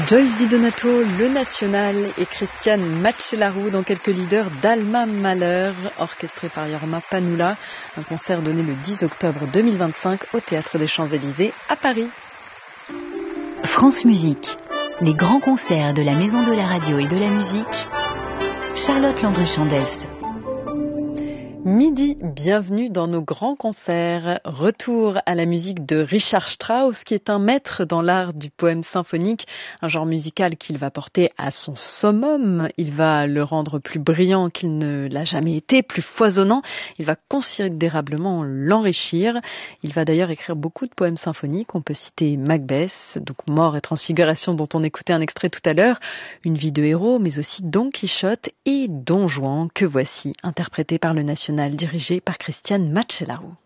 Joyce Di Donato, Le National et Christiane Macellaro dans quelques leaders d'Alma Mahler, orchestré par Jorma Panula. Un concert donné le 10 octobre 2025 au Théâtre des Champs-Élysées à Paris. France Musique, les grands concerts de la Maison de la Radio et de la Musique. Charlotte Landru-Chandès. Midi, bienvenue dans nos grands concerts. Retour à la musique de Richard Strauss, qui est un maître dans l'art du poème symphonique, un genre musical qu'il va porter à son summum. Il va le rendre plus brillant qu'il ne l'a jamais été, plus foisonnant. Il va considérablement l'enrichir. Il va d'ailleurs écrire beaucoup de poèmes symphoniques. On peut citer Macbeth, donc Mort et Transfiguration, dont on écoutait un extrait tout à l'heure, Une vie de héros, mais aussi Don Quichotte et Don Juan, que voici, interprété par le National, dirigé par Christiane Macellaro.